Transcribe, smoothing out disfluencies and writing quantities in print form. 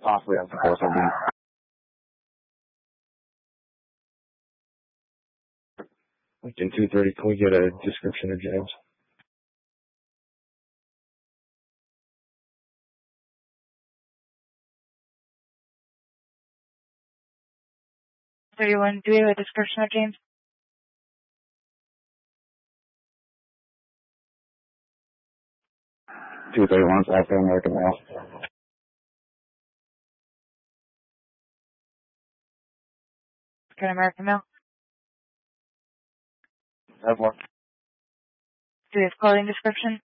possibly as the force will be. Lincoln 230, can we get a description of James? 31, do we have a description of James? (231) African American male. African American male? Have one. Do we have clothing description?